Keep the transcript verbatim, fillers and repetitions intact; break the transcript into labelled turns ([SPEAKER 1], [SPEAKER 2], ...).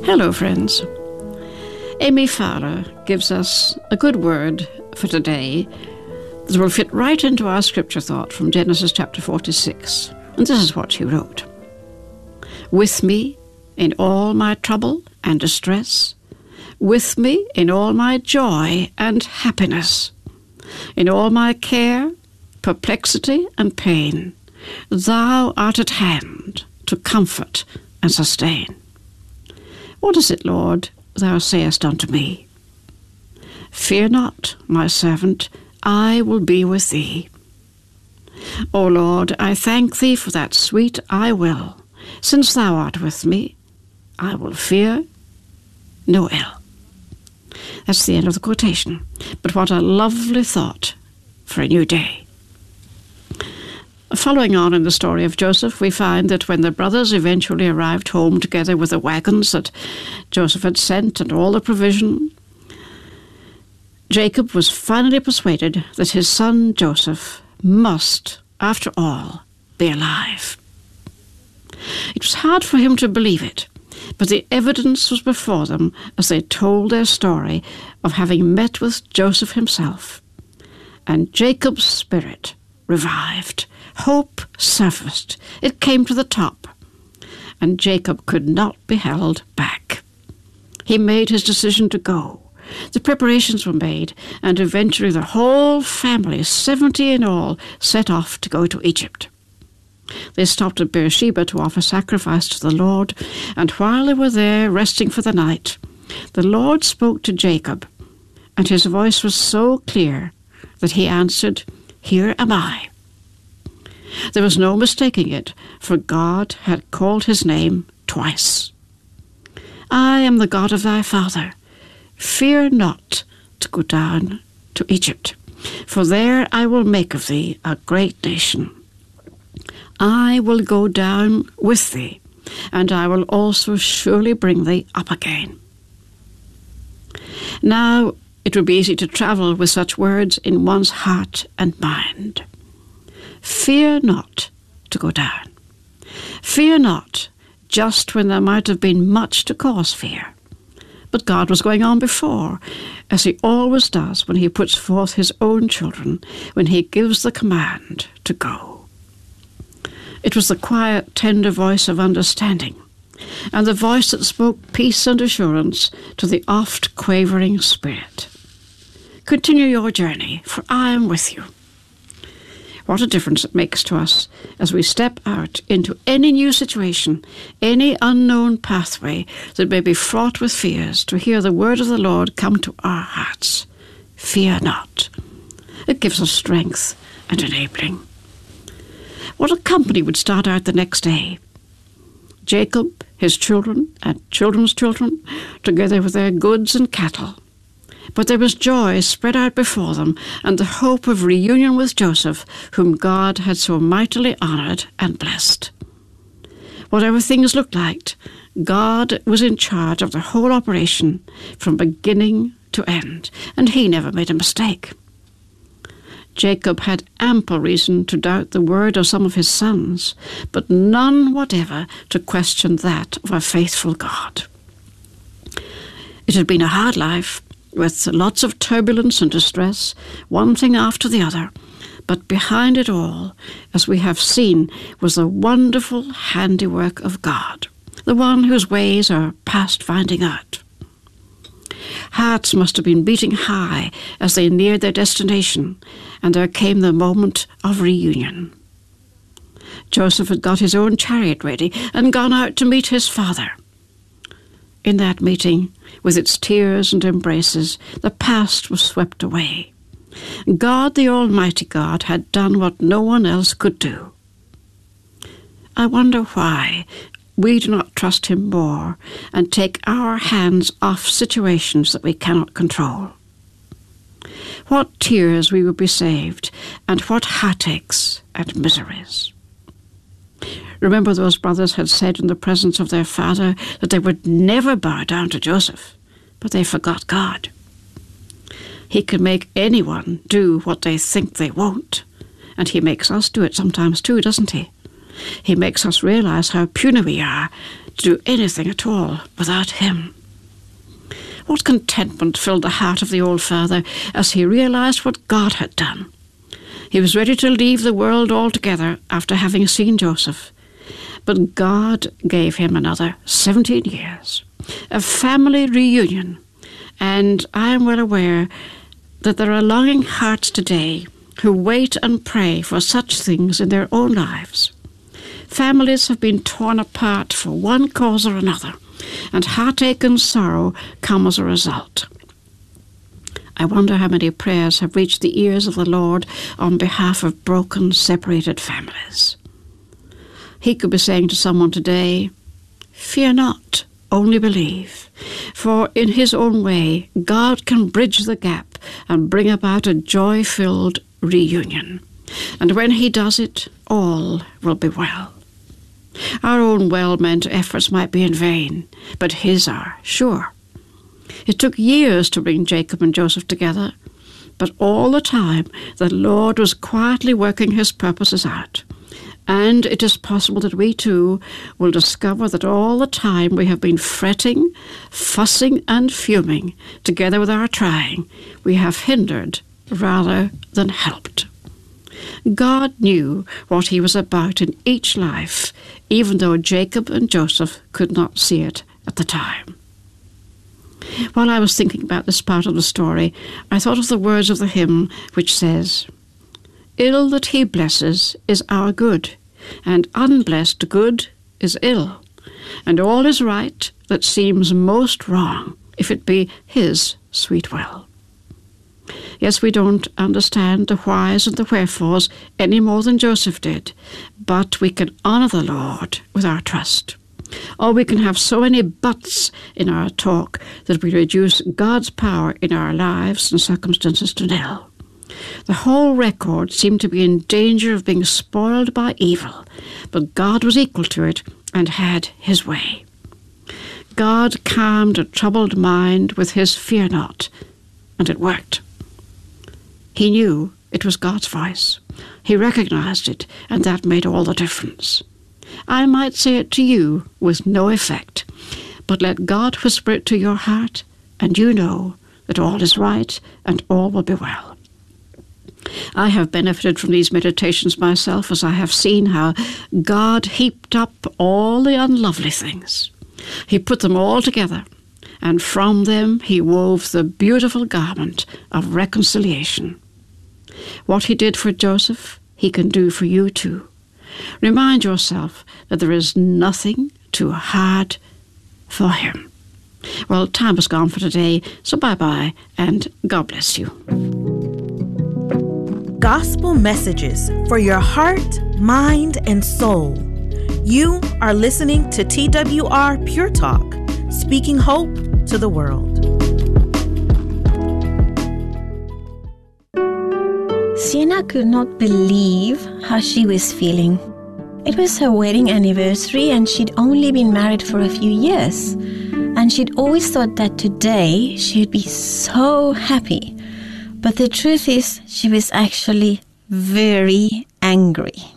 [SPEAKER 1] Hello, friends. Amy Fowler gives us a good word for today that will fit right into our scripture thought from Genesis chapter forty-six. And this is what she wrote. With me in all my trouble and distress, with me in all my joy and happiness, in all my care, perplexity and pain, thou art at hand to comfort and sustain. What is it, Lord, thou sayest unto me? Fear not, my servant, I will be with thee. O Lord, I thank thee for that sweet I will. Since thou art with me, I will fear no ill. That's the end of the quotation. But what a lovely thought for a new day. Following on in the story of Joseph, we find that when the brothers eventually arrived home together with the wagons that Joseph had sent and all the provision, Jacob was finally persuaded that his son Joseph must, after all, be alive. It was hard for him to believe it, but the evidence was before them as they told their story of having met with Joseph himself. And Jacob's spirit revived. Hope surfaced. It came to the top. And Jacob could not be held back. He made his decision to go. The preparations were made, and eventually the whole family, seventy in all, set off to go to Egypt. They stopped at Beersheba to offer sacrifice to the Lord, and while they were there resting for the night, the Lord spoke to Jacob, and his voice was so clear that he answered, "Here am I." There was no mistaking it, for God had called his name twice. I am the God of thy father. Fear not to go down to Egypt, for there I will make of thee a great nation. I will go down with thee, and I will also surely bring thee up again. Now, it would be easy to travel with such words in one's heart and mind. Fear not to go down. Fear not, just when there might have been much to cause fear. But God was going on before, as he always does when he puts forth his own children, when he gives the command to go. It was the quiet, tender voice of understanding, and the voice that spoke peace and assurance to the oft quavering spirit. Continue your journey, for I am with you. What a difference it makes to us as we step out into any new situation, any unknown pathway that may be fraught with fears, to hear the word of the Lord come to our hearts. Fear not. It gives us strength and enabling. What a company would start out the next day. Jacob, his children, and children's children, together with their goods and cattle. But there was joy spread out before them, and the hope of reunion with Joseph, whom God had so mightily honoured and blessed. Whatever things looked like, God was in charge of the whole operation from beginning to end, and he never made a mistake. Jacob had ample reason to doubt the word of some of his sons, but none whatever to question that of a faithful God. It had been a hard life, with lots of turbulence and distress, one thing after the other. But behind it all, as we have seen, was the wonderful handiwork of God, the one whose ways are past finding out. Hearts must have been beating high as they neared their destination, and there came the moment of reunion. Joseph had got his own chariot ready and gone out to meet his father. In that meeting, with its tears and embraces, the past was swept away. God, the Almighty God, had done what no one else could do. I wonder why we do not trust him more and take our hands off situations that we cannot control. What tears we would be saved, and what heartaches and miseries. Remember, those brothers had said in the presence of their father that they would never bow down to Joseph, but they forgot God. He can make anyone do what they think they won't, and he makes us do it sometimes too, doesn't he? He makes us realize how puny we are to do anything at all without him. What contentment filled the heart of the old father as he realized what God had done. He was ready to leave the world altogether after having seen Joseph. But God gave him another seventeen years, a family reunion, and I am well aware that there are longing hearts today who wait and pray for such things in their own lives. Families have been torn apart for one cause or another, and heartache and sorrow come as a result. I wonder how many prayers have reached the ears of the Lord on behalf of broken, separated families. He could be saying to someone today, "Fear not, only believe." For in his own way, God can bridge the gap and bring about a joy-filled reunion. And when he does it, all will be well. Our own well-meant efforts might be in vain, but his are, sure. It took years to bring Jacob and Joseph together, but all the time the Lord was quietly working his purposes out. And it is possible that we too will discover that all the time we have been fretting, fussing and fuming, together with our trying, we have hindered rather than helped. God knew what he was about in each life, even though Jacob and Joseph could not see it at the time. While I was thinking about this part of the story, I thought of the words of the hymn which says, "Ill that he blesses is our good, and unblessed good is ill, and all is right that seems most wrong, if it be his sweet will." Yes, we don't understand the whys and the wherefores any more than Joseph did, but we can honour the Lord with our trust. Or we can have so many buts in our talk that we reduce God's power in our lives and circumstances to nil. The whole record seemed to be in danger of being spoiled by evil, but God was equal to it and had his way. God calmed a troubled mind with his fear not, and it worked. He knew it was God's voice. He recognized it, and that made all the difference. I might say it to you with no effect, but let God whisper it to your heart, and you know that all is right and all will be well. I have benefited from these meditations myself, as I have seen how God heaped up all the unlovely things. He put them all together, and from them he wove the beautiful garment of reconciliation. What he did for Joseph, he can do for you too. Remind yourself that there is nothing too hard for him. Well, time is gone for today, so bye-bye, and God bless you.
[SPEAKER 2] Gospel messages for your heart, mind, and soul. You are listening to T W R Pure Talk, speaking hope to the world.
[SPEAKER 3] Sienna could not believe how she was feeling. It was her wedding anniversary and she'd only been married for a few years. And she'd always thought that today she'd be so happy. But the truth is, she was actually very angry.